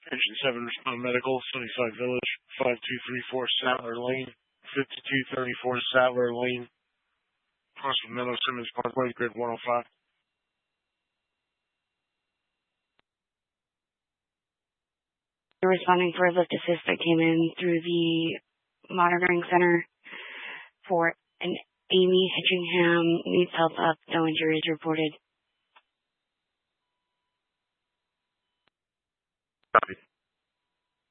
Engine 7 Respond Medical, Sunnyside Village, 5234 Sattler Lane, 5234 Sattler Lane, across from Meadow Simmons Parkway, grid 105. You're responding for a lift assist that came in through the monitoring center for an Amy Hitchingham, needs help up, no injuries reported. Copy.